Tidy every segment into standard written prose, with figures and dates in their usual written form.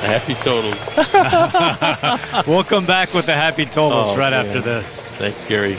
Happy totals. We'll come back with the happy totals after this. Thanks, Gary.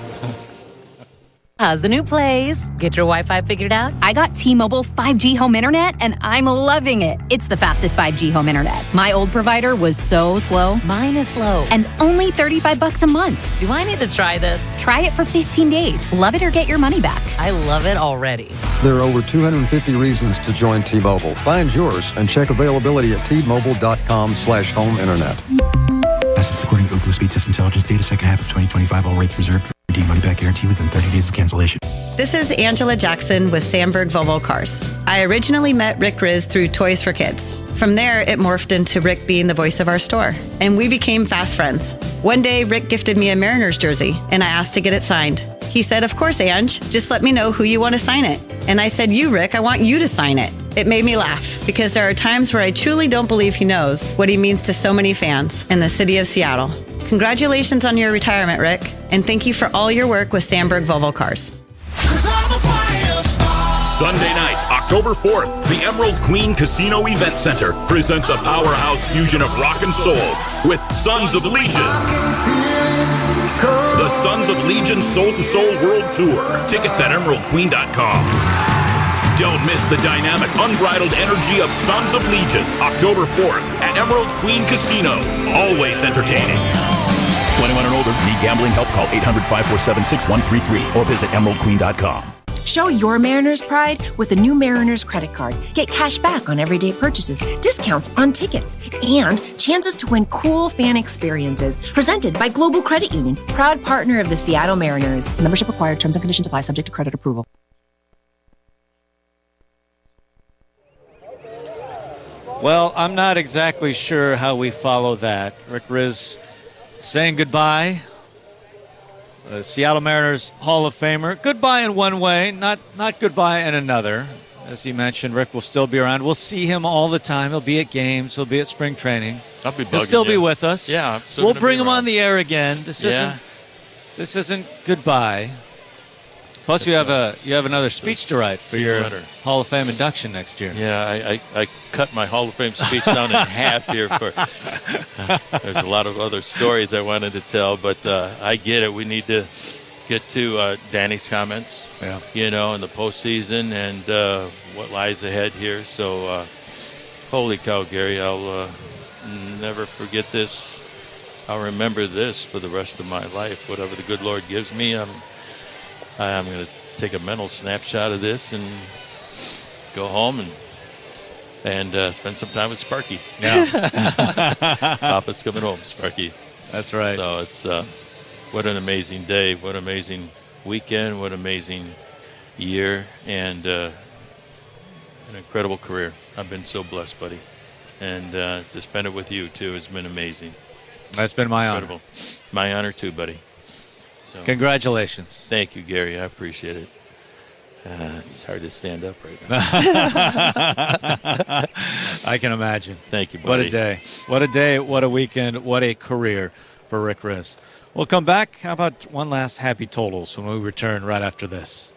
How's the new place? Get your Wi-Fi figured out? I got T-Mobile 5G home internet, and I'm loving it. It's the fastest 5G home internet. My old provider was so slow. Mine is slow. And only $35 a month. Do I need to try this? Try it for 15 days. Love it or get your money back. I love it already. There are over 250 reasons to join T-Mobile. Find yours and check availability at T-Mobile.com/home internet. This is according to Ookla Speed Test Intelligence data, second half of 2025, all rates reserved. Redeem money back guarantee within 30 days of cancellation. This is Angela Jackson with Sandberg Volvo Cars. I originally met Rick Riz through Toys for Kids. From there, it morphed into Rick being the voice of our store, and we became fast friends. One day, Rick gifted me a Mariners jersey, and I asked to get it signed. He said, "Of course, Ange, just let me know who you want to sign it." And I said, "You, Rick, I want you to sign it." It made me laugh because there are times where I truly don't believe he knows what he means to so many fans in the city of Seattle. Congratulations on your retirement, Rick, and thank you for all your work with Sandberg Volvo Cars. Sunday night, October 4th, the Emerald Queen Casino Event Center presents a powerhouse fusion of rock and soul with Sons of Legion. The Sons of Legion Soul to Soul World Tour. Tickets at emeraldqueen.com. Don't miss the dynamic, unbridled energy of Sons of Legion, October 4th at Emerald Queen Casino. Always entertaining. 21 and older. Need gambling help? Call 800-547-6133 or visit emeraldqueen.com. Show your Mariners pride with the new Mariners credit card. Get cash back on everyday purchases, discounts on tickets, and chances to win cool fan experiences. Presented by Global Credit Union, proud partner of the Seattle Mariners. Membership required. Terms and conditions apply. Subject to credit approval. Well, I'm not exactly sure how we follow that. Rick Riz saying goodbye. The Seattle Mariners Hall of Famer. Goodbye in one way, not goodbye in another. As he mentioned, Rick will still be around. We'll see him all the time. He'll be at games. He'll be at spring training. I'll be bugging He'll still you. be with us. Yeah, I'm still we'll gonna bring be him around. on the air again. This isn't goodbye. Plus, you have another speech to write for your Hall of Fame induction next year. Yeah, I cut my Hall of Fame speech down in half here. There's a lot of other stories I wanted to tell, but I get it. We need to get to Danny's comments, in the postseason and what lies ahead here. So, holy cow, Gary, I'll never forget this. I'll remember this for the rest of my life. Whatever the good Lord gives me, I'm going to take a mental snapshot of this and go home and spend some time with Sparky. Yeah. Papa's coming home, Sparky. That's right. So it's what an amazing day, what an amazing weekend, what an amazing year, and an incredible career. I've been so blessed, buddy. And to spend it with you, too, has been amazing. That's been my honor. Incredible. My honor, too, buddy. So, congratulations. Thank you, Gary. I appreciate it. It's hard to stand up right now. I can imagine. Thank you, buddy. What a day. What a day, what a weekend, what a career for Rick Riz. We'll come back. How about one last happy totals when we return right after this?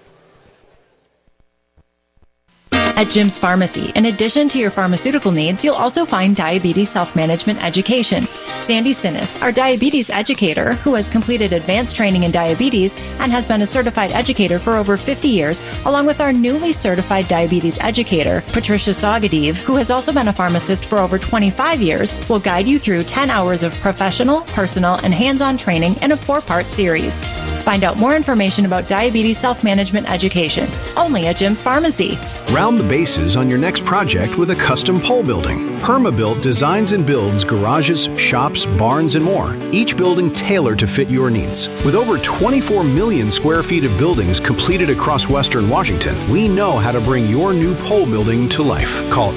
At Jim's Pharmacy, in addition to your pharmaceutical needs, you'll also find diabetes self-management education. Sandy Sinnis, our diabetes educator, who has completed advanced training in diabetes and has been a certified educator for over 50 years, along with our newly certified diabetes educator, Patricia Sagadiv, who has also been a pharmacist for over 25 years, will guide you through 10 hours of professional, personal, and hands-on training in a 4-part series. Find out more information about diabetes self-management education, only at Jim's Pharmacy. Round the bases on your next project with a custom pole building. Permabuilt designs and builds garages, shops, barns, and more. Each building tailored to fit your needs. With over 24 million square feet of buildings completed across Western Washington, we know how to bring your new pole building to life. Call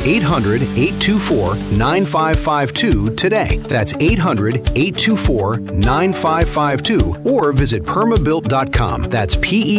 800-824-9552 today. That's 800-824-9552 or visit permabuilt.com PermaBuilt.com. That's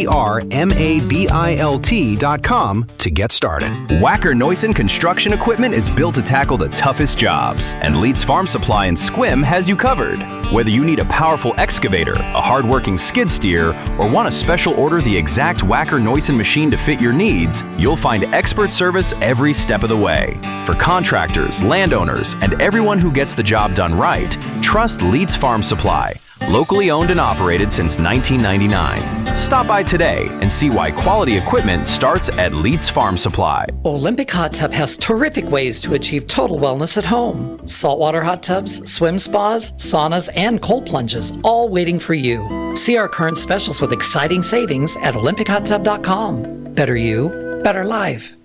PermaBilt.com to get started. Wacker Neuson construction equipment is built to tackle the toughest jobs, and Leeds Farm Supply in Sequim has you covered. Whether you need a powerful excavator, a hard-working skid steer, or want a special order the exact Wacker Neuson machine to fit your needs, you'll find expert service every step of the way. For contractors, landowners, and everyone who gets the job done right, trust Leeds Farm Supply. Locally owned and operated since 1999. Stop by today and see why quality equipment starts at Leeds Farm Supply. Olympic Hot Tub has terrific ways to achieve total wellness at home. Saltwater hot tubs, swim spas, saunas, and cold plunges, all waiting for you. See our current specials with exciting savings at olympichottub.com. Better you, better life.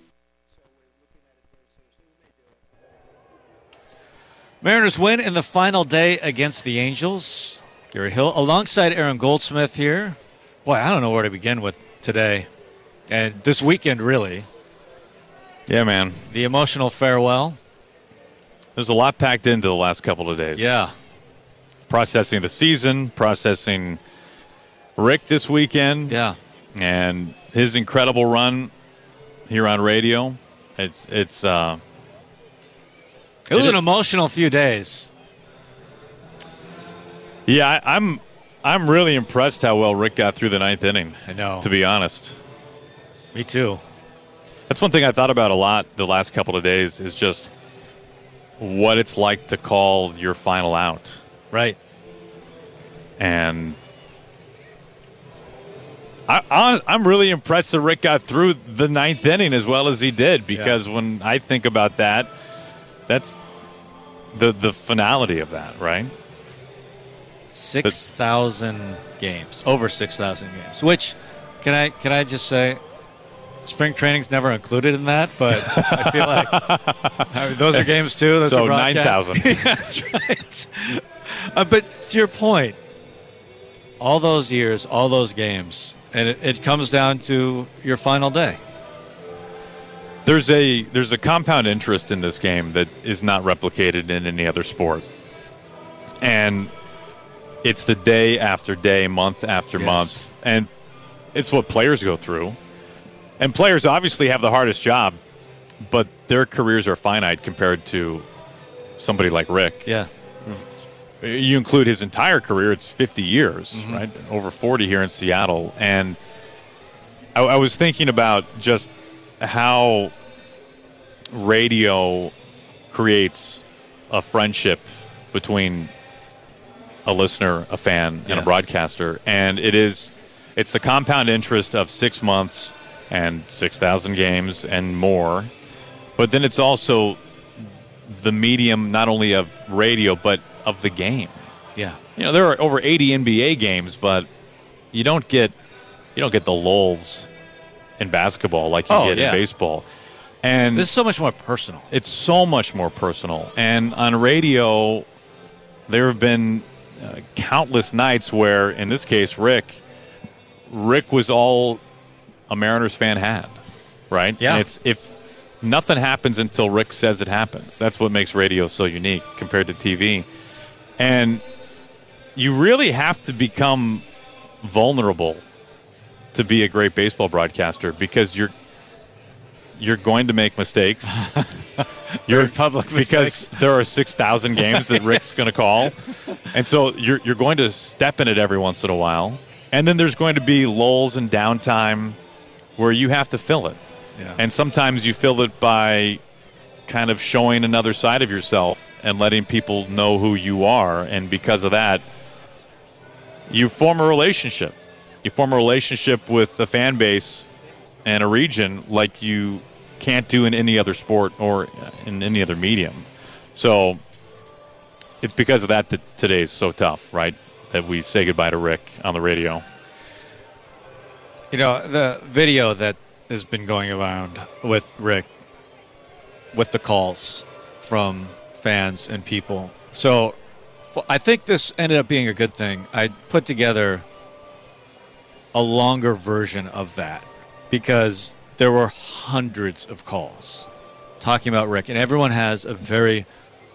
Mariners win in the final day against the Angels. Gary Hill alongside Aaron Goldsmith here. Boy, I don't know where to begin with today. And this weekend, really. Yeah, man. The emotional farewell. There's a lot packed into the last couple of days. Yeah. Processing the season, processing Rick this weekend. Yeah. And his incredible run here on radio. It was an emotional few days. Yeah, I'm really impressed how well Rick got through the ninth inning. I know. To be honest. Me too. That's one thing I thought about a lot the last couple of days is just what it's like to call your final out. Right. And I'm really impressed that Rick got through the ninth inning as well as he did, because when I think about that, that's the finality of that, right? 6,000 games, over 6,000 games. Which, can I just say, spring training's never included in that, but I feel like those are games too. Those so are 9,000. Yeah, that's right. But to your point, all those years, all those games, and it comes down to your final day. There's a compound interest in this game that is not replicated in any other sport. And it's the day after day, month after month. And it's what players go through. And players obviously have the hardest job, but their careers are finite compared to somebody like Rick. Yeah. You include his entire career, it's 50 years, right? Over 40 here in Seattle. And I was thinking about just how radio creates a friendship between a listener, a fan, and a broadcaster. And it's the compound interest of 6 months and 6,000 games and more. But then it's also the medium not only of radio but of the game. Yeah. You know, there are over 80 NBA games, but you don't get the lulls in basketball like you get in baseball. And this is so much more personal. It's so much more personal. And on radio, there have been countless nights where, in this case, Rick was all a Mariners fan had, right? Yeah. And it's if nothing happens until Rick says it happens. That's what makes radio so unique compared to TV. And you really have to become vulnerable to be a great baseball broadcaster, because you're going to make mistakes. You're public because mistakes. There are 6,000 games that Rick's going to call, and so you're going to step in it every once in a while, and then there's going to be lulls and downtime where you have to fill it. Yeah. And sometimes you fill it by kind of showing another side of yourself and letting people know who you are, and because of that, you form a relationship. You form a relationship with the fan base and a region like you can't do in any other sport or in any other medium. So it's because of that today is so tough, right? That we say goodbye to Rick on the radio. You know, the video that has been going around with Rick, with the calls from fans and people. So I think this ended up being a good thing. I put together a longer version of that because there were hundreds of calls talking about Rick, and everyone has a very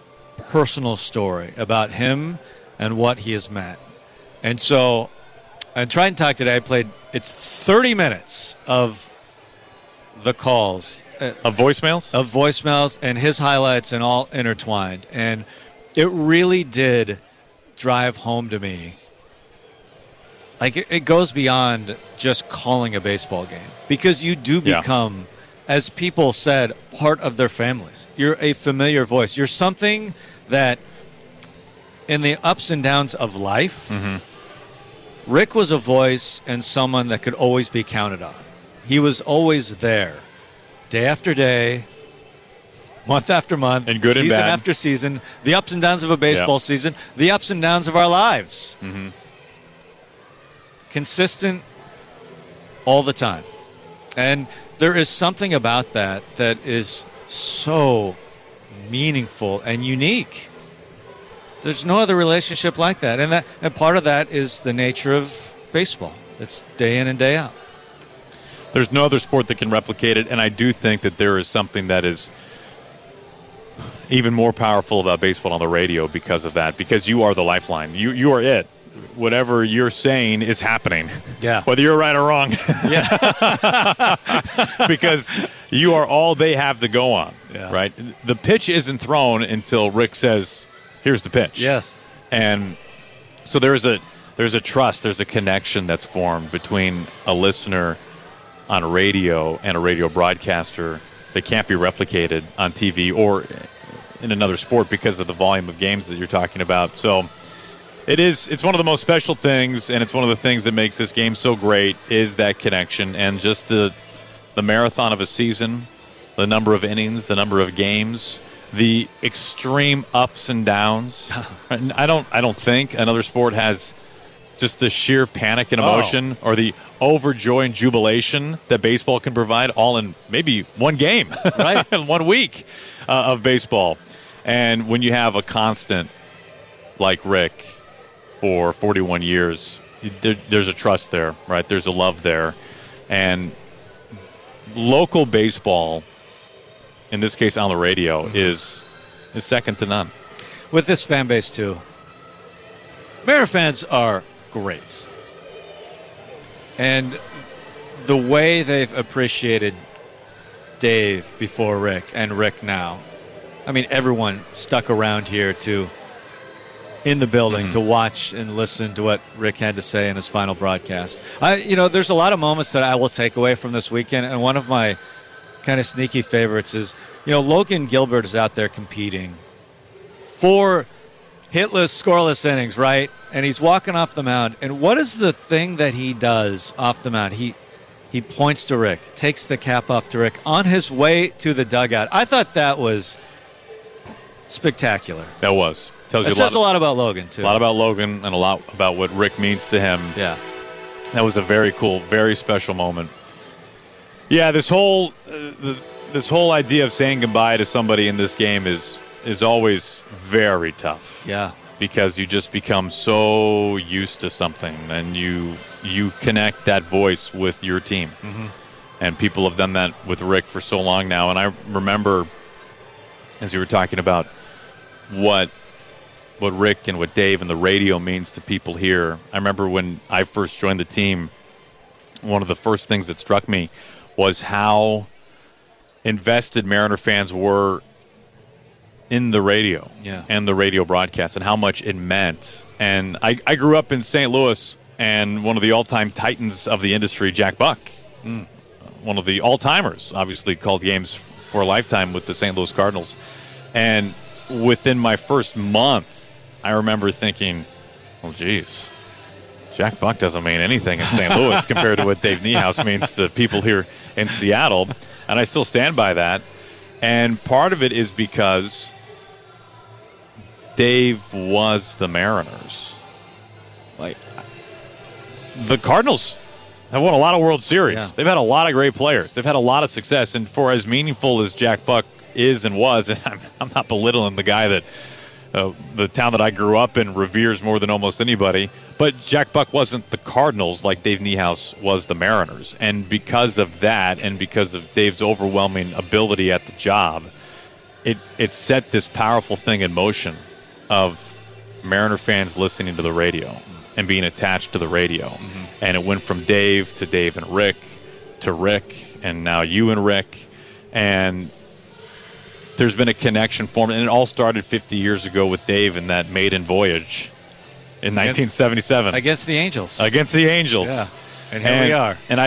personal story about him and what he has meant. And so And Triton Talk today, it's 30 minutes of the calls. Of voicemails? Of voicemails and his highlights and all intertwined. And it really did drive home to me. Like, it goes beyond just calling a baseball game. Because you do become, as people said, part of their families. You're a familiar voice. You're something that, in the ups and downs of life, Rick was a voice and someone that could always be counted on. He was always there, day after day, month after month, and good and season bad. after season, the ups and downs of a baseball season, the ups and downs of our lives. Consistent all the time. And there is something about that is so meaningful and unique. There's no other relationship like that. And part of that is the nature of baseball. It's day in and day out. There's no other sport that can replicate it, and I do think that there is something that is even more powerful about baseball on the radio because of that, because you are the lifeline. You are it. Whatever you're saying is happening. Yeah. Whether you're right or wrong. Yeah. Because you are all they have to go on. Yeah. Right? The pitch isn't thrown until Rick says, here's the pitch. Yes. And so there's a trust, there's a connection that's formed between a listener on radio and a radio broadcaster that can't be replicated on TV or in another sport because of the volume of games that you're talking about. So it's one of the most special things, and it's one of the things that makes this game so great is that connection and just the marathon of a season, the number of innings, the number of games, the extreme ups and downs. I don't think another sport has just the sheer panic and emotion or the overjoy and jubilation that baseball can provide all in maybe one game, right? In 1 week of baseball. And when you have a constant like Rick for 41 years, there's a trust there, right? There's a love there. And local baseball, in this case on the radio, is second to none. With this fan base, too. Mariner fans are great. And the way they've appreciated Dave before Rick and Rick now, I mean, everyone stuck around here in the building to watch and listen to what Rick had to say in his final broadcast. There's a lot of moments that I will take away from this weekend, and one of my kind of sneaky favorites is, Logan Gilbert is out there competing for hitless, scoreless innings, right? And he's walking off the mound. And what is the thing that he does off the mound? He points to Rick, takes the cap off to Rick on his way to the dugout. I thought that was spectacular. That was. It says a lot about Logan, too. A lot about Logan and a lot about what Rick means to him. Yeah. That was a very cool, very special moment. Yeah, this whole idea of saying goodbye to somebody in this game is always very tough. Yeah. Because you just become so used to something, and you connect that voice with your team. And people have done that with Rick for so long now. And I remember, as you were talking about what Rick and what Dave and the radio means to people here, I remember when I first joined the team, one of the first things that struck me was how invested Mariner fans were in the radio and the radio broadcast and how much it meant. And I grew up in St. Louis, and one of the all-time titans of the industry, Jack Buck, one of the all-timers, obviously called games for a lifetime with the St. Louis Cardinals. And within my first month, I remember thinking, well, geez, Jack Buck doesn't mean anything in St. Louis compared to what Dave Niehaus means to people here in Seattle. And I still stand by that. And part of it is because Dave was the Mariners. Like, the Cardinals have won a lot of World Series. Yeah. They've had a lot of great players. They've had a lot of success. And for as meaningful as Jack Buck is and was, and I'm not belittling the guy that the town that I grew up in reveres more than almost anybody, but Jack Buck wasn't the Cardinals like Dave Niehaus was the Mariners. And because of that, and because of Dave's overwhelming ability at the job, it set this powerful thing in motion of Mariner fans listening to the radio and being attached to the radio. And it went from Dave to Dave and Rick to Rick, and now you and Rick. And there's been a connection formed, and it all started 50 years ago with Dave and that maiden voyage in 1977. Against the Angels. Against the Angels. Yeah. And here we are. And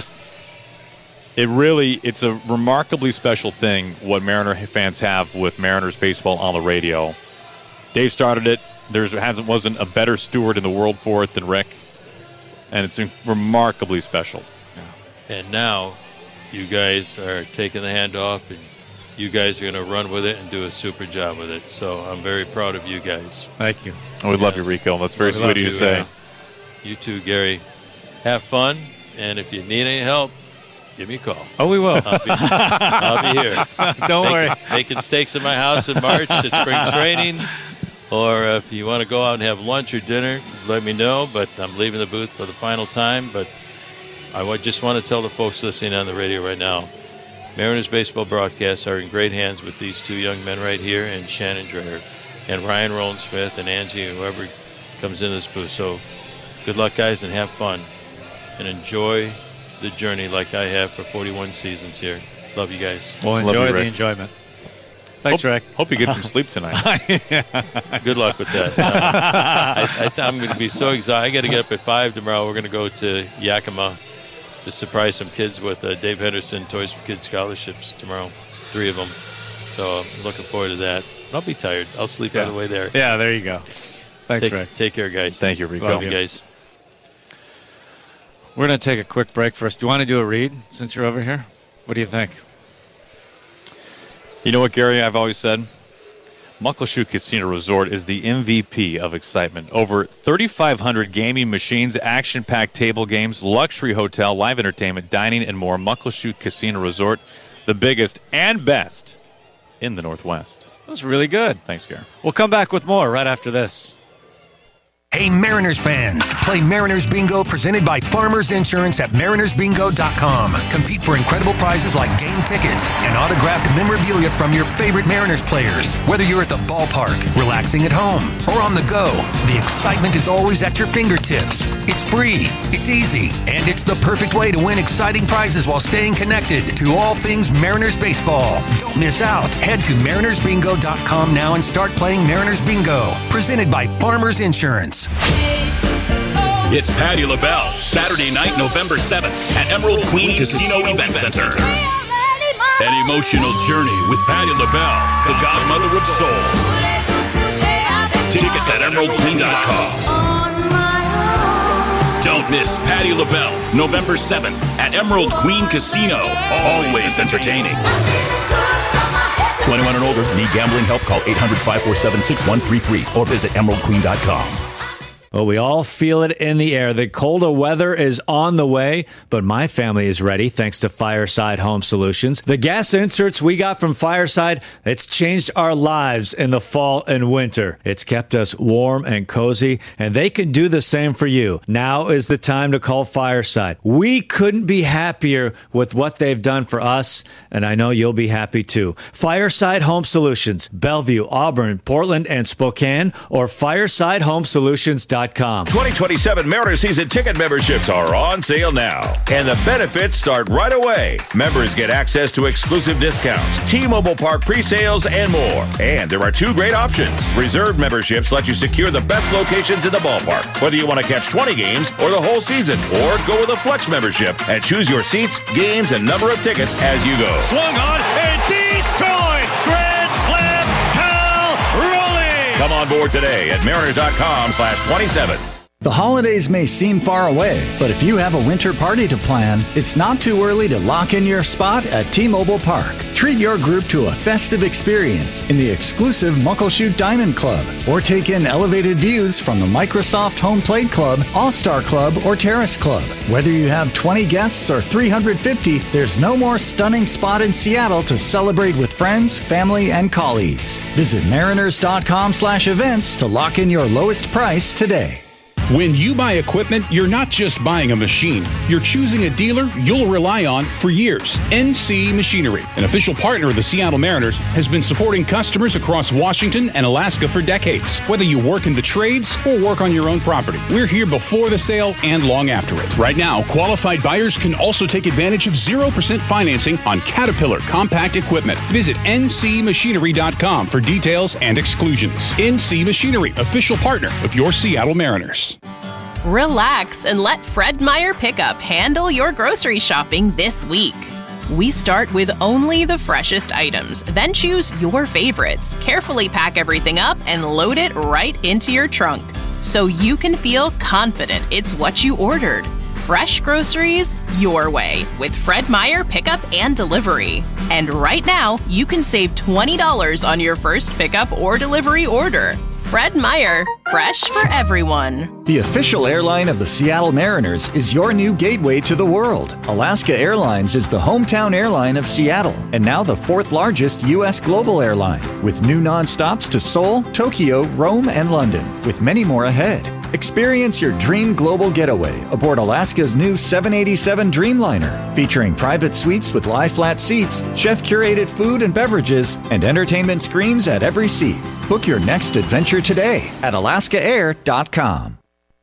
it's a remarkably special thing what Mariner fans have with Mariners baseball on the radio. Dave started it. There wasn't a better steward in the world for it than Rick. And it's remarkably special. And now you guys are taking the handoff, and you guys are going to run with it and do a super job with it. So I'm very proud of you guys. Thank you. We love you, Rico. That's very sweet of you to say. You too, Gary. Have fun, and if you need any help, give me a call. Oh, we will. I'll be here. Don't worry. Making steaks in my house in March at spring training. Or if you want to go out and have lunch or dinner, let me know. But I'm leaving the booth for the final time. But I just want to tell the folks listening on the radio right now, Mariners baseball broadcasts are in great hands with these two young men right here, and Shannon Dreher, and Ryan Rowland-Smith, and Angie, and whoever comes in this booth. So good luck, guys, and have fun. And enjoy the journey like I have for 41 seasons here. Love you guys. Well, enjoy the enjoyment. Thanks, Rick. Hope you get some sleep tonight. Good luck with that. I'm going to be so excited. I got to get up at 5 tomorrow. We're going to go to Yakima to surprise some kids with Dave Henderson Toys for Kids scholarships tomorrow, 3 of them. So I'm looking forward to that. I'll be tired. I'll sleep on the way there. Yeah, there you go. Thanks, Rick. Take care, guys. Thank you, Rico. Love you guys. We're going to take a quick break first. Do you want to do a read since you're over here? What do you think? You know what, Gary, I've always said? Muckleshoot Casino Resort is the MVP of excitement. Over 3,500 gaming machines, action-packed table games, luxury hotel, live entertainment, dining, and more. Muckleshoot Casino Resort, the biggest and best in the Northwest. That was really good. Thanks, Gary. We'll come back with more right after this. Hey, Mariners fans, play Mariners Bingo presented by Farmers Insurance at marinersbingo.com. Compete for incredible prizes like game tickets and autographed memorabilia from your favorite Mariners players. Whether you're at the ballpark, relaxing at home, or on the go, the excitement is always at your fingertips. It's free, it's easy, and it's the perfect way to win exciting prizes while staying connected to all things Mariners baseball. Don't miss out. Head to marinersbingo.com now and start playing Mariners Bingo, presented by Farmers Insurance. It's Patti LaBelle, Saturday night, November 7th at Emerald Queen Casino Event Center. An emotional journey with Patti LaBelle, the godmother of soul. Tickets at emeraldqueen.com. Don't miss Patti LaBelle, November 7th at Emerald Queen Casino. Always entertaining. 21 and older. Need gambling help? Call 800-547-6133 or visit emeraldqueen.com. Well, we all feel it in the air. The colder weather is on the way, but my family is ready thanks to Fireside Home Solutions. The gas inserts we got from Fireside, it's changed our lives in the fall and winter. It's kept us warm and cozy, and they can do the same for you. Now is the time to call Fireside. We couldn't be happier with what they've done for us, and I know you'll be happy too. Fireside Home Solutions, Bellevue, Auburn, Portland, and Spokane, or firesidehomesolutions.com. 2027 Mariners season ticket memberships are on sale now, and the benefits start right away. Members get access to exclusive discounts, T-Mobile Park pre-sales, and more. And there are 2 great options. Reserved memberships let you secure the best locations in the ballpark, whether you want to catch 20 games or the whole season, or go with a flex membership and choose your seats, games, and number of tickets as you go. Swung on and destroyed. Grand slam. Cal Raleigh. Come on board today at mariners.com/27. The holidays may seem far away, but if you have a winter party to plan, it's not too early to lock in your spot at T-Mobile Park. Treat your group to a festive experience in the exclusive Muckleshoot Diamond Club, or take in elevated views from the Microsoft Home Plate Club, All-Star Club, or Terrace Club. Whether you have 20 guests or 350, there's no more stunning spot in Seattle to celebrate with friends, family, and colleagues. Visit mariners.com/events to lock in your lowest price today. When you buy equipment, you're not just buying a machine. You're choosing a dealer you'll rely on for years. NC Machinery, an official partner of the Seattle Mariners, has been supporting customers across Washington and Alaska for decades. Whether you work in the trades or work on your own property, we're here before the sale and long after it. Right now, qualified buyers can also take advantage of 0% financing on Caterpillar compact equipment. Visit ncmachinery.com for details and exclusions. NC Machinery, official partner of your Seattle Mariners. Relax and let Fred Meyer Pickup handle your grocery shopping this week. We start with only the freshest items, then choose your favorites, carefully pack everything up, and load it right into your trunk so you can feel confident it's what you ordered. Fresh groceries your way with Fred Meyer Pickup and Delivery. And right now, you can save $20 on your first pickup or delivery order. Fred Meyer, fresh for everyone. The official airline of the Seattle Mariners is your new gateway to the world. Alaska Airlines is the hometown airline of Seattle and now the 4th largest U.S. global airline, with new nonstops to Seoul, Tokyo, Rome, and London, with many more ahead. Experience your dream global getaway aboard Alaska's new 787 Dreamliner, featuring private suites with lie-flat seats, chef-curated food and beverages, and entertainment screens at every seat. Book your next adventure today at alaskaair.com.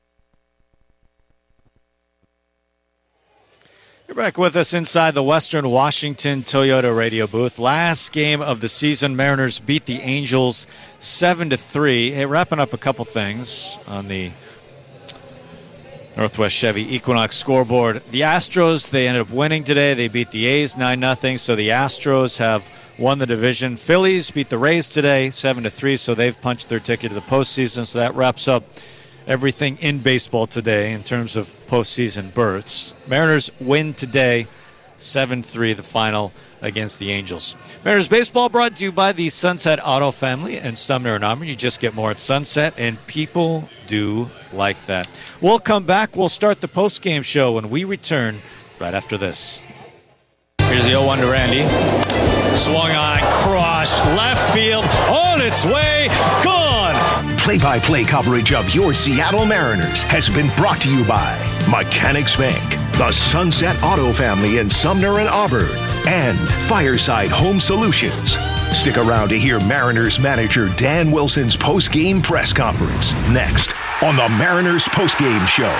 You're back with us inside the Western Washington Toyota radio booth. Last game of the season, Mariners beat the Angels 7-3. Hey, wrapping up a couple things on the Northwest Chevy Equinox scoreboard. The Astros, they ended up winning today. They beat the A's 9-0, so the Astros have won the division. Phillies beat the Rays today 7-3, so they've punched their ticket to the postseason. So that wraps up everything in baseball today in terms of postseason berths. Mariners win today 7-3, the final against the Angels. Mariners baseball brought to you by the Sunset Auto family and Sumner and Auburn. You just get more at Sunset, and people do like that. We'll come back. We'll start the postgame show when we return right after this. Here's the 0-1 to Randy. Swung on, crushed, left field, on its way, gone! Play-by-play coverage of your Seattle Mariners has been brought to you by Mechanics Bank, the Sunset Auto family in Sumner and Auburn, and Fireside Home Solutions. Stick around to hear Mariners manager Dan Wilson's post-game press conference next on the Mariners Post-Game Show.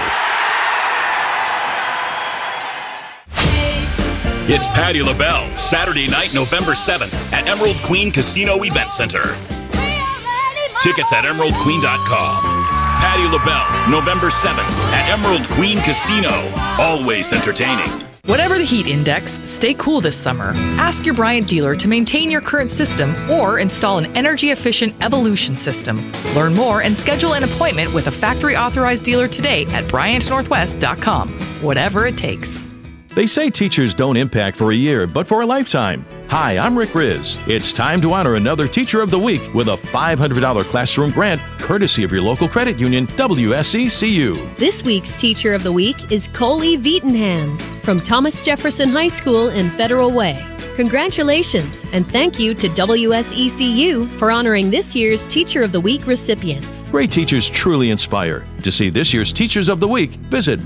It's Patti LaBelle, Saturday night, November 7th at Emerald Queen Casino Event Center. Tickets at emeraldqueen.com. Patti LaBelle, November 7th at Emerald Queen Casino. Always entertaining. Whatever the heat index, stay cool this summer. Ask your Bryant dealer to maintain your current system or install an energy-efficient Evolution system. Learn more and schedule an appointment with a factory-authorized dealer today at BryantNorthwest.com. Whatever it takes. They say teachers don't impact for a year, but for a lifetime. Hi, I'm Rick Riz. It's time to honor another Teacher of the Week with a $500 classroom grant, courtesy of your local credit union, WSECU. This week's Teacher of the Week is Coley Vietenhans from Thomas Jefferson High School in Federal Way. Congratulations, and thank you to WSECU for honoring this year's Teacher of the Week recipients. Great teachers truly inspire. To see this year's Teachers of the Week, visit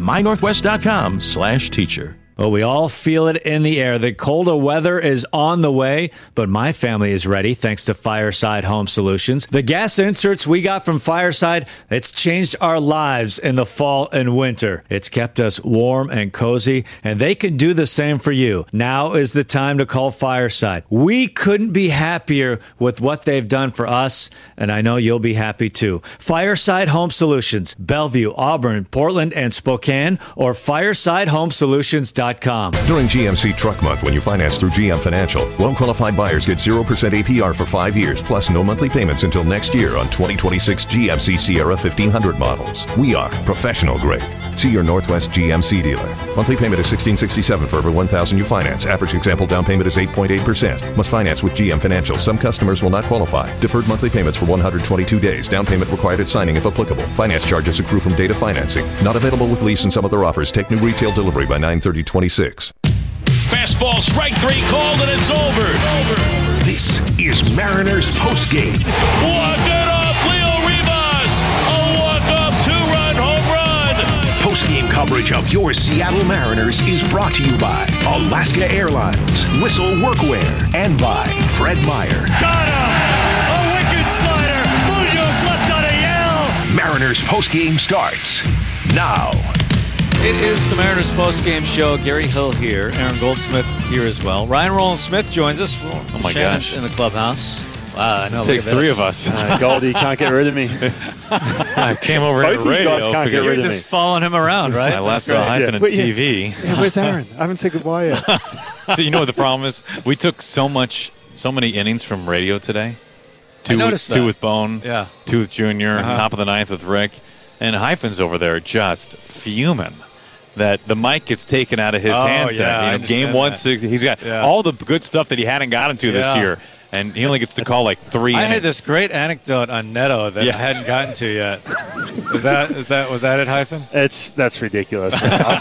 mynorthwest.com/teacher. Well, we all feel it in the air. The colder weather is on the way, but my family is ready thanks to Fireside Home Solutions. The gas inserts we got from Fireside, it's changed our lives in the fall and winter. It's kept us warm and cozy, and they can do the same for you. Now is the time to call Fireside. We couldn't be happier with what they've done for us, and I know you'll be happy too. Fireside Home Solutions, Bellevue, Auburn, Portland, and Spokane, or firesidehomesolutions.com. During GMC Truck Month, when you finance through GM Financial, well-qualified buyers get 0% APR for 5 years, plus no monthly payments until next year on 2026 GMC Sierra 1500 models. We are professional grade. See your Northwest GMC dealer. Monthly payment is $1,667 for every $1,000 you finance. Average example down payment is 8.8%. Must finance with GM Financial. Some customers will not qualify. Deferred monthly payments for 122 days. Down payment required at signing if applicable. Finance charges accrue from date of financing. Not available with lease and some other offers. Take new retail delivery by 9/30/26. Fastball, strike three called, and it's over. This is Mariners Postgame. Walk it off, Leo Rivas. A walk-off two-run home coverage of your Seattle Mariners is brought to you by Alaska Airlines, Whistle Workwear, and by Fred Meyer. Got him! A wicked slider! Munoz lets out a yell! Mariners postgame starts now. It is the Mariners postgame show. Gary Hill here. Aaron Goldsmith here as well. Ryan Rowland-Smith joins us. Oh, my Shannon's gosh. in the clubhouse. Wow, I know. It takes three of us. Goldie can't get rid of me. I came over Both to of you radio. guys can't get rid You're of me. just following him around, right? I left the hyphen and TV. Yeah, where's Aaron? I haven't said goodbye yet. So you know what the problem is? We took so many innings from radio today. Two with Bone, yeah. 2 with Junior, top of the ninth with Rick, and Hyphen's over there just fuming that the mic gets taken out of his hands. Yeah, game 160. He's got all the good stuff that he hadn't gotten to this year. And he only gets to call like 3 innings. I had this great anecdote on Neto that I hadn't gotten to yet. Was that it, Hyphen? That's ridiculous.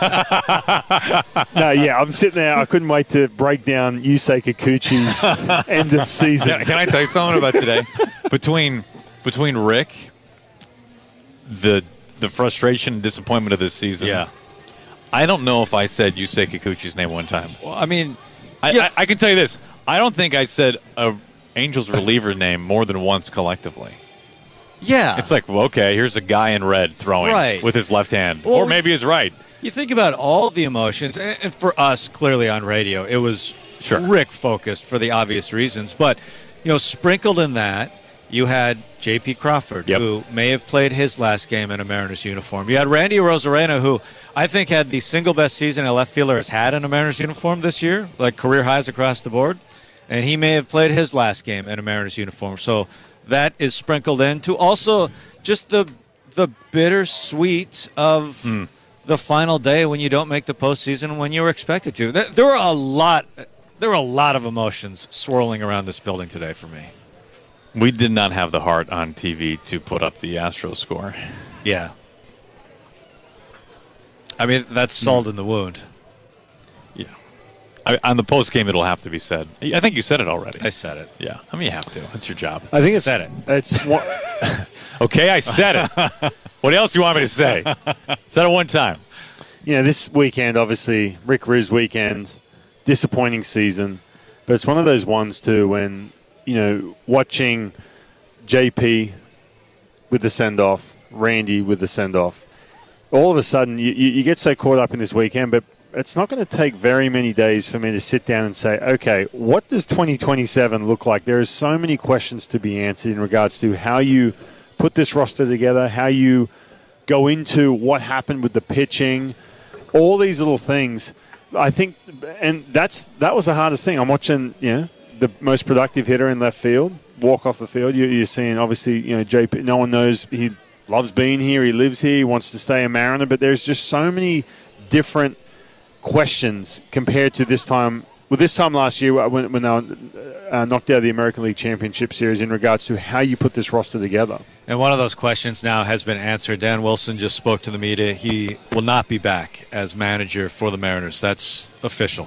I'm sitting there. I couldn't wait to break down Yusei Kikuchi's end of season. Can I tell you something about today? Between Rick, the frustration and disappointment of this season. Yeah. I don't know if I said Yusei Kikuchi's name one time. Well, I mean, I can tell you this. I don't think I said a Angels reliever name more than once collectively. Yeah. It's like, well, okay, here's a guy in red throwing with his left hand. Well, or maybe his right. You think about all the emotions, and for us, clearly on radio, it was Rick-focused for the obvious reasons. But, sprinkled in that, you had J.P. Crawford, who may have played his last game in a Mariners uniform. You had Randy Arozarena, who I think had the single best season a left fielder has had in a Mariners uniform this year, like career highs across the board. And he may have played his last game in a Mariners uniform. So that is sprinkled into also just the bittersweet of the final day when you don't make the postseason when you were expected to. There were a lot of emotions swirling around this building today for me. We did not have the heart on TV to put up the Astros score. Yeah. I mean, that's salt in the wound. Yeah. On the post game, it'll have to be said. I think you said it already. I said it. Yeah. I mean, you have to. It's your job. I think said it. It's one. Okay, I said it. What else do you want me to say? Said it one time. This weekend, obviously, Rick Riz weekend, disappointing season. But it's one of those ones, too, when, watching JP with the send-off, Randy with the send-off, all of a sudden you get so caught up in this weekend, but it's not going to take very many days for me to sit down and say, okay, what does 2027 look like? There are so many questions to be answered in regards to how you put this roster together, how you go into what happened with the pitching, all these little things. I think, and that was the hardest thing. I'm watching, the most productive hitter in left field walk off the field. You're seeing, obviously, JP, no one knows he loves being here, he lives here, he wants to stay a Mariner, but there's just so many different questions compared to this time. Well, this time last year when they were knocked out of the American League Championship Series in regards to how you put this roster together. And one of those questions now has been answered. Dan Wilson just spoke to the media. He will not be back as manager for the Mariners. That's official.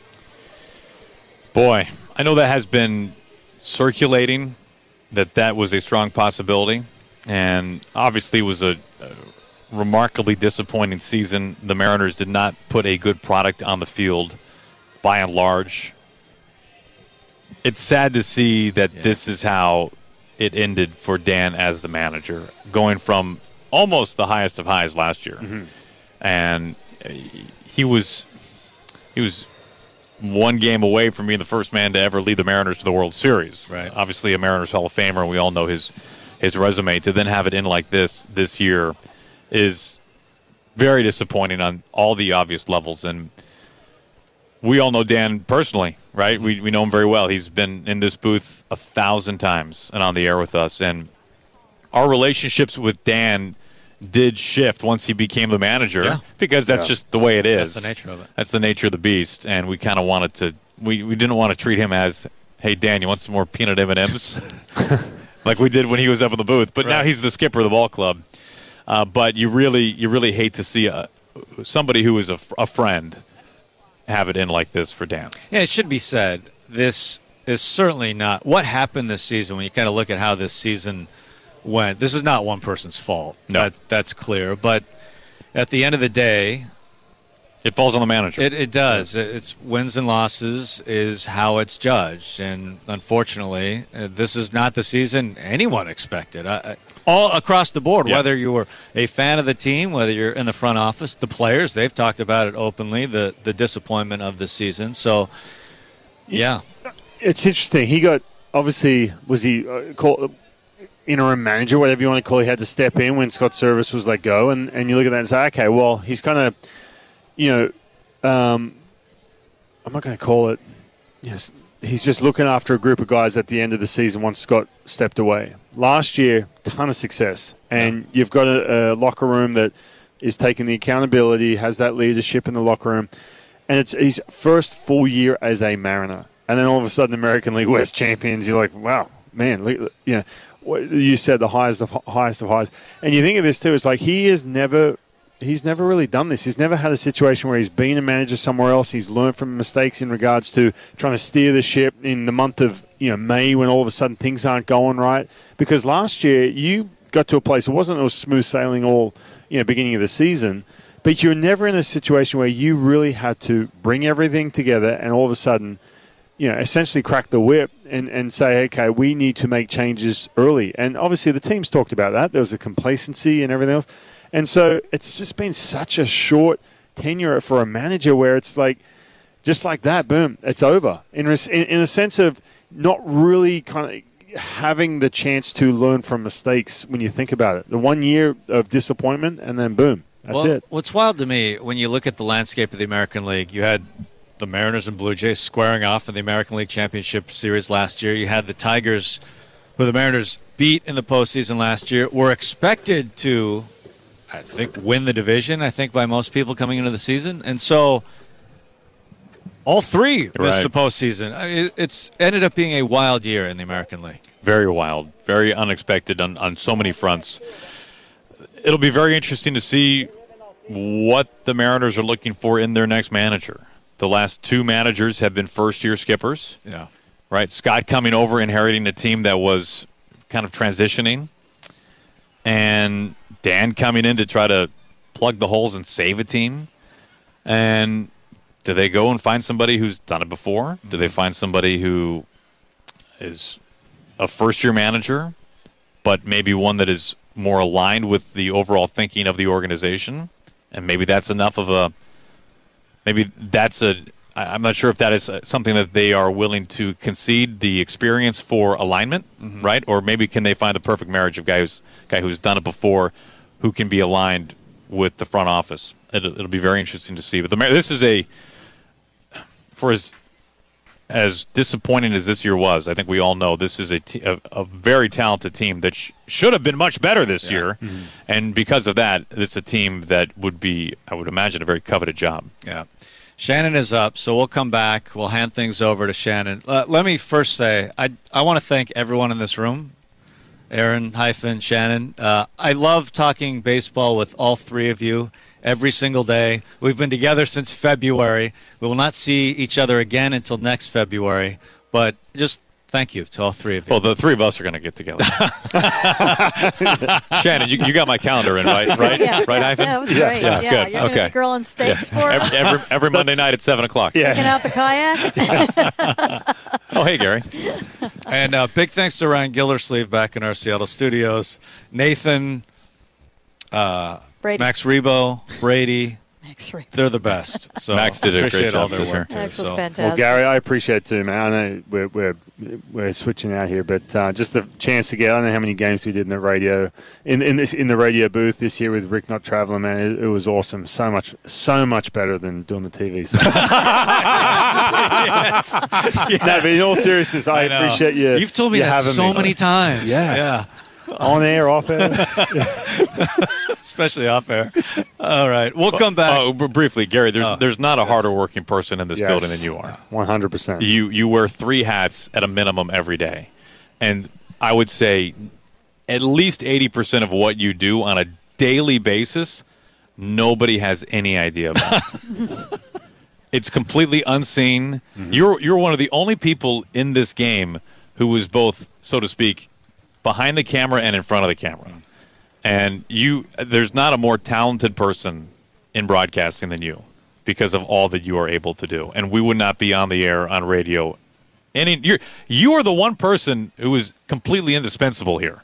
Boy, I know that has been circulating, that was a strong possibility. And obviously it was a remarkably disappointing season. The Mariners did not put a good product on the field by and large. It's sad to see that this is how it ended for Dan as the manager, going from almost the highest of highs last year. Mm-hmm. And he was one game away from being the first man to ever lead the Mariners to the World Series. Right. Obviously a Mariners Hall of Famer, and we all know his resume. To then have it in like this year is very disappointing on all the obvious levels. And we all know Dan personally, right? We know him very well. He's been in this booth 1,000 times and on the air with us. And our relationships with Dan did shift once he became the manager because that's just the way it is. That's the nature of it. That's the nature of the beast. And we kind of wanted to – we didn't want to treat him as, hey, Dan, you want some more peanut M&Ms? Like we did when he was up in the booth. But now he's the skipper of the ball club. But you really hate to see somebody who is a friend have it in like this for Dan. Yeah, it should be said, this is certainly not what happened this season. When you kind of look at how this season went, this is not one person's fault. No. That's clear. But at the end of the day, It falls on the manager. It does. It's wins and losses is how it's judged. And unfortunately, this is not the season anyone expected. All across the board, whether you were a fan of the team, whether you're in the front office, the players, they've talked about it openly, the disappointment of the season. So, yeah. It's interesting. He got, obviously, was he called interim manager, whatever you want to call it. He had to step in when Scott Service was let go. And you look at that and say, okay, well, he's kind of, I'm not going to call it, he's just looking after a group of guys at the end of the season once Scott stepped away. Last year, ton of success. And you've got a locker room that is taking the accountability, has that leadership in the locker room. And it's his first full year as a Mariner. And then all of a sudden, American League West champions, you're like, wow, man, you said the highest of highs. And you think of this too, it's like he's never really done this. He's never had a situation where he's been a manager somewhere else. He's learned from mistakes in regards to trying to steer the ship in the month of May when all of a sudden things aren't going right. Because last year you got to a place, it wasn't smooth sailing all beginning of the season, but you're never in a situation where you really had to bring everything together and all of a sudden essentially crack the whip and say, okay, we need to make changes early. And obviously the team's talked about that. There was a complacency and everything else. And so it's just been such a short tenure for a manager where it's like, just like that, boom, it's over. In a sense of not really kind of having the chance to learn from mistakes when you think about it. The 1 year of disappointment and then boom, that's it. What's wild to me, when you look at the landscape of the American League, you had the Mariners and Blue Jays squaring off in the American League Championship Series last year. You had the Tigers, who the Mariners beat in the postseason last year, were expected to, I think, win the division, by most people coming into the season. And so all three missed the postseason. It's ended up being a wild year in the American League. Very wild, very unexpected on so many fronts. It'll be very interesting to see what the Mariners are looking for in their next manager. The last two managers have been first-year skippers. Yeah. Right? Scott coming over, inheriting a team that was kind of transitioning. And Dan coming in to try to plug the holes and save a team. And do they go and find somebody who's done it before? Do they find somebody who is a first-year manager, but maybe one that is more aligned with the overall thinking of the organization? And maybe that's enough of a – I'm not sure if that is something that they are willing to concede the experience for alignment, right? Or maybe can they find the perfect marriage of guy who's done it before, who can be aligned with the front office. It'll be very interesting to see. But this is for as disappointing as this year was, I think we all know this is a very talented team that should have been much better this year. Mm-hmm. And because of that, it's a team that would be, I would imagine, a very coveted job. Yeah. Shannon is up, so we'll come back. We'll hand things over to Shannon. Let me first say, I want to thank everyone in this room, Aaron, Shannon. I love talking baseball with all three of you every single day. We've been together since February. We will not see each other again until next February, but just thank you to all three of you. Well, the three of us are going to get together. Shannon, you got my calendar in, right? Yeah. Right, Hyphen? Yeah, it was great. Yeah, You're good. going to be grilling steaks for us? Every Monday night at 7 o'clock. Yeah. Taking out the kayak? Oh, hey, Gary. And big thanks to Ryan Gildersleeve back in our Seattle studios. Nathan, Max Rebo, Brady. They're the best. So Max did a great appreciate all job their work too. Max was so. fantastic. Well, Gary, I appreciate it too, man. I know we're switching out here, but just the chance to get. I don't know how many games we did in the radio in the radio booth this year with Rick not traveling. Man, it was awesome. So much better than doing the TV. So. Yes. No, but in all seriousness, I appreciate you. You've told me that so many times. Yeah. On air, off air. Especially off air. All right. We'll come back. Briefly, Gary, there's not a harder working person in this building than you are. 100%. You wear three hats at a minimum every day. And I would say at least 80% of what you do on a daily basis, nobody has any idea about. It's completely unseen. Mm-hmm. You're one of the only people in this game who was both, so to speak, behind the camera and in front of the camera. And there's not a more talented person in broadcasting than you. because of all that you are able to do. And we would not be on the air, on radio. You are the one person who is completely indispensable here.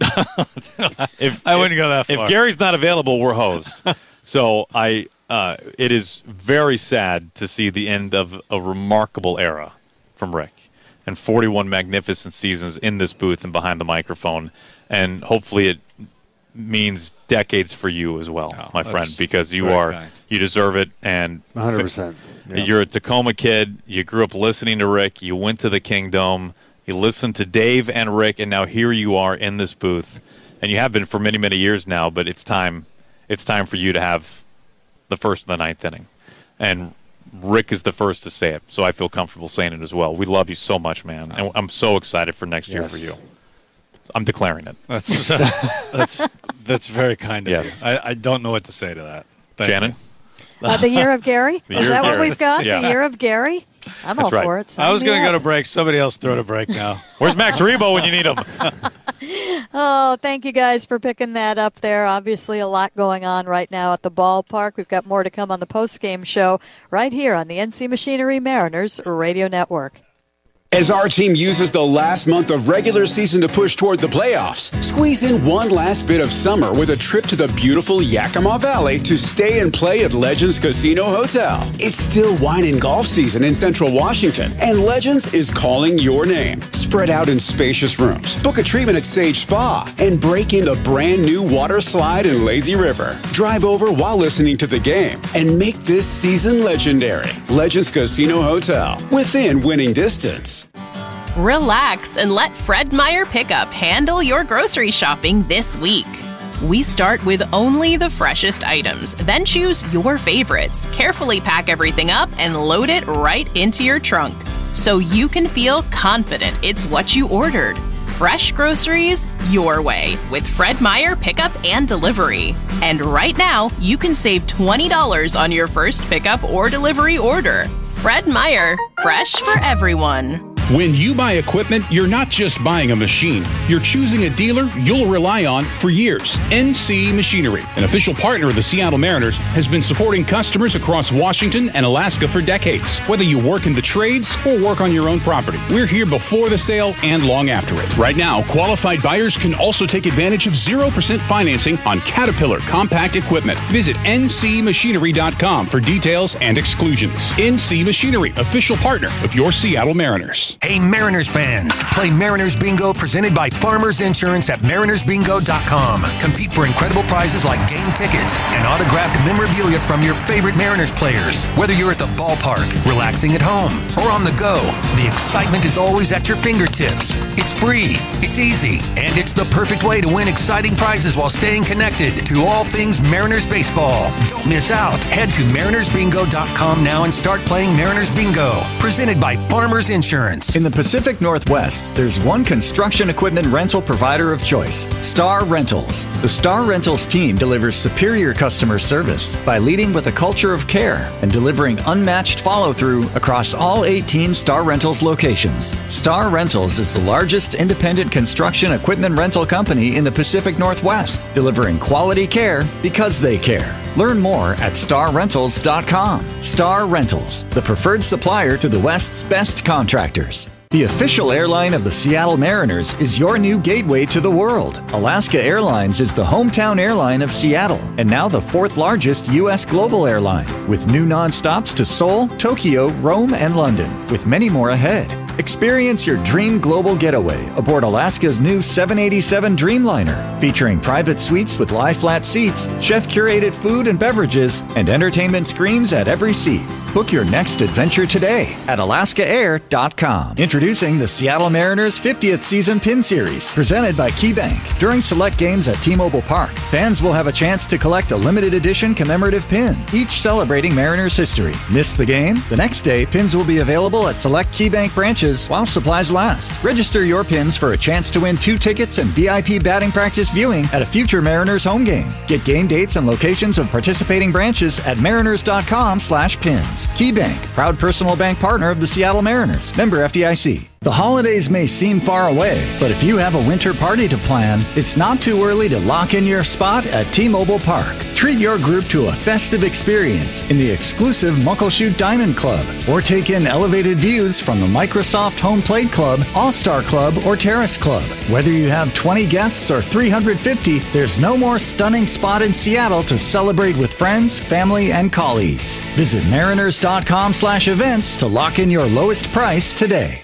I wouldn't go that far. If Gary's not available, we're host. So it is very sad to see the end of a remarkable era from Rick, and 41 magnificent seasons in this booth and behind the microphone. And hopefully it means decades for you as well, my friend, because you deserve it. And 100%. Yeah. You're a Tacoma kid. You grew up listening to Rick. You went to the Kingdom. You listened to Dave and Rick, and now here you are in this booth. And you have been for many, many years now, but it's time for you to have the first of the ninth inning. And Rick is the first to say it, so I feel comfortable saying it as well. We love you so much, man. And I'm so excited for next year for you. I'm declaring it. That's very kind of you. I don't know what to say to that. Shannon? The year of Gary? Is that what we've got? Yeah. The year of Gary? I'm all for it. I was going to go to break. Somebody else throw to break now. Where's Max Rebo when you need him? Oh, thank you guys for picking that up there. Obviously, a lot going on right now at the ballpark. We've got more to come on the postgame show right here on the NC Machinery Mariners Radio Network. As our team uses the last month of regular season to push toward the playoffs, squeeze in one last bit of summer with a trip to the beautiful Yakima Valley to stay and play at Legends Casino Hotel. It's still wine and golf season in Central Washington, and Legends is calling your name. Spread out in spacious rooms, book a treatment at Sage Spa, and break into brand new water slide in Lazy River. Drive over while listening to the game and make this season legendary. Legends Casino Hotel, within winning distance. Relax and let Fred Meyer Pickup handle your grocery shopping this week. We start with only the freshest items, then choose your favorites, carefully pack everything up, and load it right into your trunk so you can feel confident it's what you ordered. Fresh groceries your way with Fred Meyer Pickup and Delivery. And right now, you can save $20 on your first pickup or delivery order. Fred Meyer, fresh for everyone. When you buy equipment, you're not just buying a machine. You're choosing a dealer you'll rely on for years. NC Machinery, an official partner of the Seattle Mariners, has been supporting customers across Washington and Alaska for decades. Whether you work in the trades or work on your own property, we're here before the sale and long after it. Right now, qualified buyers can also take advantage of 0% financing on Caterpillar compact equipment. Visit ncmachinery.com for details and exclusions. NC Machinery, official partner of your Seattle Mariners. Hey, Mariners fans, play Mariners Bingo presented by Farmers Insurance at marinersbingo.com. Compete for incredible prizes like game tickets and autographed memorabilia from your favorite Mariners players. Whether you're at the ballpark, relaxing at home, or on the go, the excitement is always at your fingertips. It's free, it's easy, and it's the perfect way to win exciting prizes while staying connected to all things Mariners baseball. Don't miss out. Head to marinersbingo.com now and start playing Mariners Bingo, presented by Farmers Insurance. In the Pacific Northwest, there's one construction equipment rental provider of choice, Star Rentals. The Star Rentals team delivers superior customer service by leading with a culture of care and delivering unmatched follow-through across all 18 Star Rentals locations. Star Rentals is the largest independent construction equipment rental company in the Pacific Northwest, delivering quality care because they care. Learn more at starrentals.com. Star Rentals, the preferred supplier to the West's best contractors. The official airline of the Seattle Mariners is your new gateway to the world. Alaska Airlines is the hometown airline of Seattle and now the fourth largest U.S. global airline, with new nonstops to Seoul, Tokyo, Rome, and London, with many more ahead. Experience your dream global getaway aboard Alaska's new 787 Dreamliner, featuring private suites with lie-flat seats, chef-curated food and beverages, and entertainment screens at every seat. Book your next adventure today at alaskaair.com. Introducing the Seattle Mariners 50th Season Pin Series, presented by KeyBank. During select games at T-Mobile Park, fans will have a chance to collect a limited edition commemorative pin, each celebrating Mariners history. Miss the game? The next day, pins will be available at select KeyBank branches while supplies last. Register your pins for a chance to win 2 tickets and VIP batting practice viewing at a future Mariners home game. Get game dates and locations of participating branches at mariners.com/pins. KeyBank, proud personal bank partner of the Seattle Mariners. Member FDIC. The holidays may seem far away, but if you have a winter party to plan, it's not too early to lock in your spot at T-Mobile Park. Treat your group to a festive experience in the exclusive Muckleshoot Diamond Club, or take in elevated views from the Microsoft Home Plate Club, All-Star Club, or Terrace Club. Whether you have 20 guests or 350, there's no more stunning spot in Seattle to celebrate with friends, family, and colleagues. Visit mariners.com/events to lock in your lowest price today.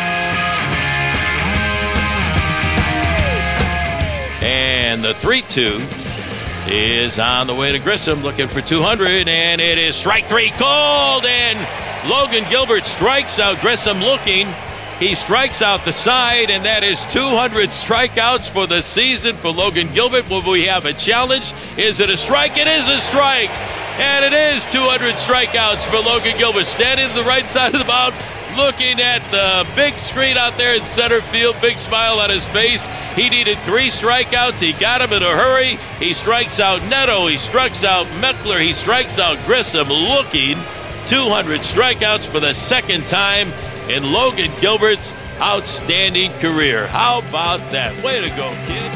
And the 3-2 is on the way to Grissom, looking for 200, and it is strike three called, and Logan Gilbert strikes out Grissom looking. He strikes out the side, and that is 200 strikeouts for the season for Logan Gilbert. Will we have a challenge? Is it a strike? It is a strike, and it is 200 strikeouts for Logan Gilbert. Standing to the right side of the mound, looking at the big screen out there in center field, big smile on his face. He needed 3 strikeouts. He got them in a hurry. He strikes out Neto. He strikes out Mettler. He strikes out Grissom, looking 200 strikeouts for the second time in Logan Gilbert's outstanding career. How about that? Way to go, kid.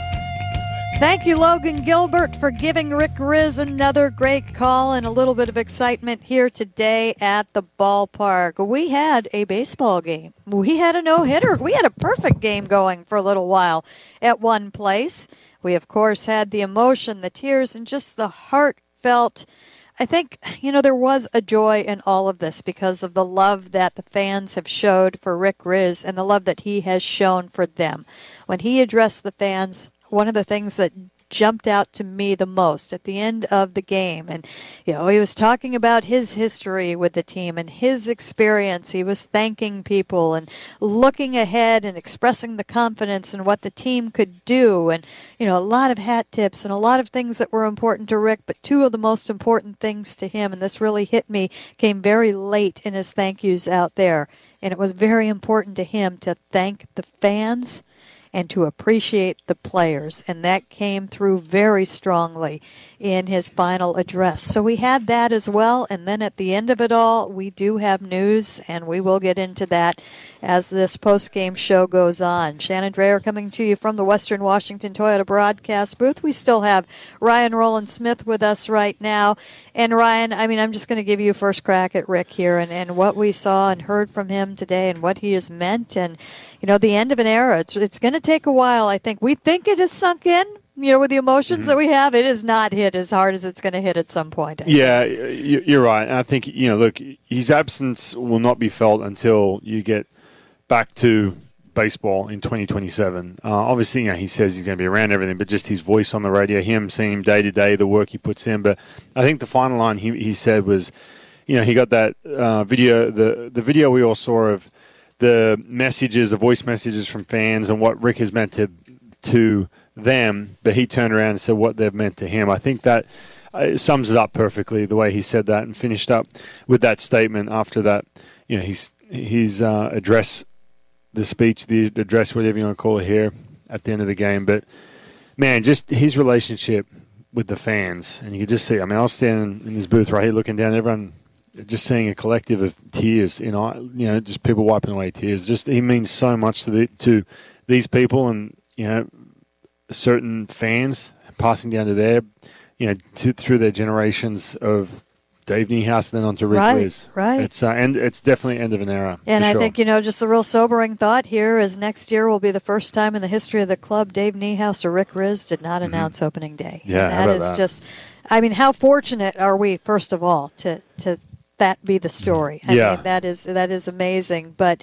Thank you, Logan Gilbert, for giving Rick Rizzs another great call and a little bit of excitement here today at the ballpark. We had a baseball game. We had a no-hitter. We had a perfect game going for a little while at one place. We, of course, had the emotion, the tears, and just the heartfelt. I think, there was a joy in all of this because of the love that the fans have showed for Rick Rizzs and the love that he has shown for them. When he addressed the fans, one of the things that jumped out to me the most at the end of the game, and he was talking about his history with the team and his experience. He was thanking people and looking ahead and expressing the confidence in what the team could do, and a lot of hat tips and a lot of things that were important to Rick, but 2 of the most important things to him, and this really hit me, came very late in his thank yous out there, and it was very important to him to thank the fans and to appreciate the players. And that came through very strongly in his final address. So we had that as well. And then at the end of it all, we do have news, and we will get into that as this post-game show goes on. Shannon Drayer coming to you from the Western Washington Toyota broadcast booth. We still have Ryan Rowland-Smith with us right now. And Ryan, I'm just going to give you first crack at Rick here and what we saw and heard from him today and what he has meant. And, the end of an era. It's going to take a while, I think. We think it has sunk in, with the emotions that we have. It has not hit as hard as it's going to hit at some point. Yeah, you're right. And I think, look, his absence will not be felt until you get back to baseball in 2027. Obviously, he says he's going to be around everything, but just his voice on the radio, him seeing him day to day, the work he puts in. But I think the final line he said was, he got that video, the video we all saw of the messages, the voice messages from fans and what Rick has meant to them, but he turned around and said what they've meant to him. I think that sums it up perfectly, the way he said that and finished up with that statement after that. His address, the speech, the address, whatever you want to call it here at the end of the game. But, man, just his relationship with the fans. And you could just see, I was standing in this booth right here looking down, everyone just seeing a collective of tears, just people wiping away tears. Just he means so much to these people, and certain fans passing down to their, through their generations of Dave Niehaus, then on to Rick Rizzs. Right. It's definitely end of an era. And I sure. think, just the real sobering thought here is next year will be the first time in the history of the club Dave Niehaus or Rick Rizzs did not announce opening day. Yeah, and that is just, how fortunate are we, first of all, to that be the story. I mean, that is amazing. But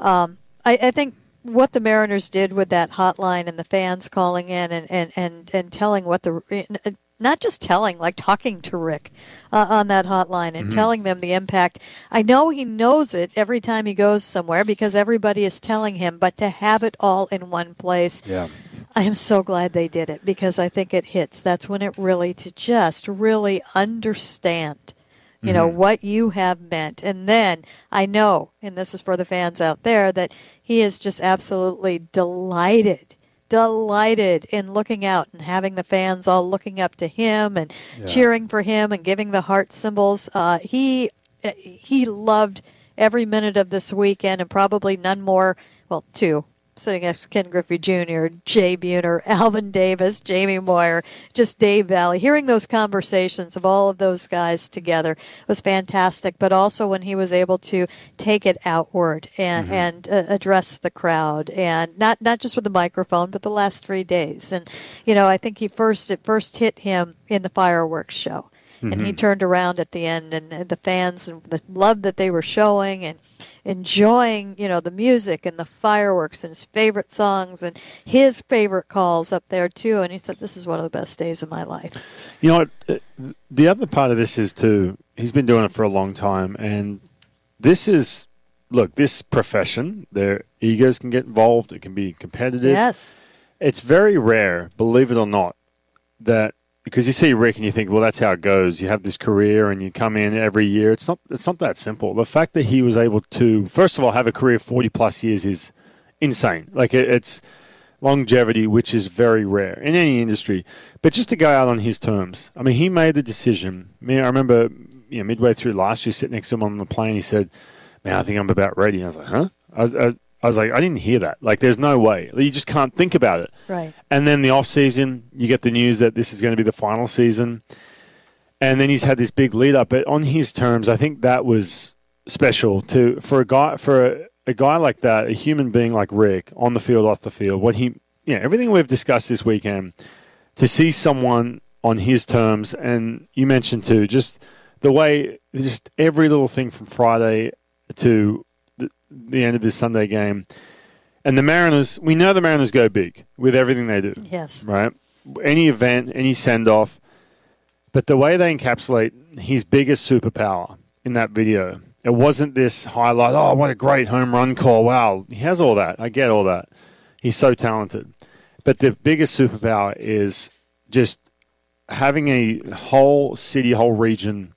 I think what the Mariners did with that hotline and the fans calling in and telling what not just telling, like talking to Rick on that hotline and telling them the impact. I know he knows it every time he goes somewhere because everybody is telling him, but to have it all in one place. Yeah. I am so glad they did it because I think it hits. That's when it really, to just really understand what you have meant. And then I know, and this is for the fans out there, that he is just absolutely delighted in looking out and having the fans all looking up to him and cheering for him and giving the heart symbols. He loved every minute of this weekend, and probably none more, well, two, sitting next to Ken Griffey Jr., Jay Buhner, Alvin Davis, Jamie Moyer, just Dave Valley. Hearing those conversations of all of those guys together was fantastic, but also when he was able to take it outward and address the crowd, and not just with the microphone, but the last 3 days. And, I think it first hit him in the fireworks show. And he turned around at the end, and the fans, and the love that they were showing and enjoying, the music and the fireworks and his favorite songs and his favorite calls up there too. And he said, this is one of the best days of my life. You know what? The other part of this is too, he's been doing it for a long time. And this profession, their egos can get involved. It can be competitive. Yes. It's very rare, believe it or not, that because you see Rick and you think, well, that's how it goes. You have this career and you come in every year. It's not that simple. The fact that he was able to, first of all, have a career of 40-plus years is insane. Like, it's longevity, which is very rare in any industry. But just to go out on his terms, I mean, he made the decision. I remember midway through last year, sitting next to him on the plane, he said, man, I think I'm about ready. And I was like, huh? I was like, I didn't hear that. Like, there's no way. You just can't think about it. Right. And then the off season, you get the news that this is going to be the final season. And then he's had this big lead up. But on his terms, I think that was special for a guy like that, a human being like Rick, on the field, off the field. Everything we've discussed this weekend, to see someone on his terms, and you mentioned too, just the way, just every little thing from Friday to the end of this Sunday game. And the Mariners, we know the Mariners go big with everything they do. Yes. Right? Any event, any send-off. But the way they encapsulate his biggest superpower in that video, it wasn't this highlight, oh, what a great home run call. Wow, he has all that. I get all that. He's so talented. But the biggest superpower is just having a whole city, whole region,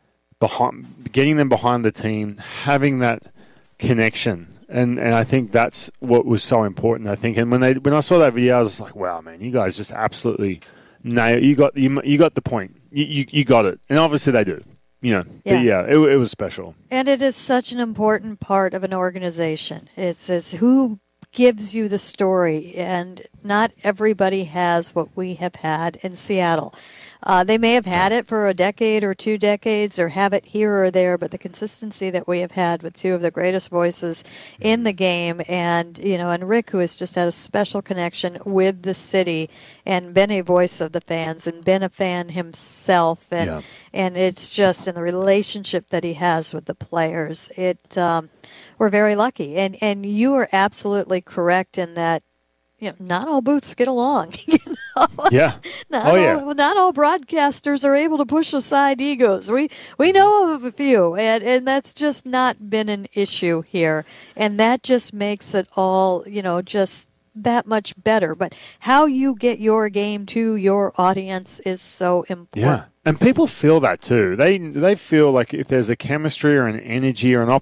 getting them behind the team, having that connection, and I think that's what was so important. I think, and when I saw that video, I was like, wow, man, you guys just absolutely nailed. You got the point. You got it, and obviously they do. But it was special. And it is such an important part of an organization. It says who gives you the story, and not everybody has what we have had in Seattle. They may have had it for a decade or 2 decades, or have it here or there, but the consistency that we have had with two of the greatest voices in the game, and Rick, who has just had a special connection with the city and been a voice of the fans and been a fan himself, and it's just in the relationship that he has with the players. We're very lucky, and you are absolutely correct in that. Not all booths get along. Yeah. Not all broadcasters are able to push aside egos. We know of a few, and that's just not been an issue here. And that just makes it all, just that much better. But how you get your game to your audience is so important. Yeah. And people feel that too. They feel like if there's a chemistry or an energy or an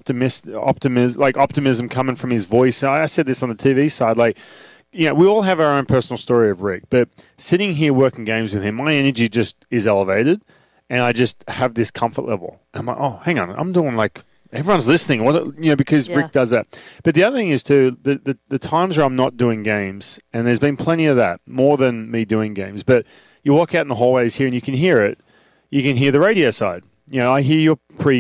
optimism coming from his voice. I said this on the TV side, we all have our own personal story of Rick, but sitting here working games with him, my energy just is elevated, and I just have this comfort level. I'm like, oh, hang on, I'm doing everyone's listening, because Rick does that. But the other thing is too, the times where I'm not doing games, and there's been plenty of that, more than me doing games. But you walk out in the hallways here, and you can hear it. You can hear the radio side. I hear your pre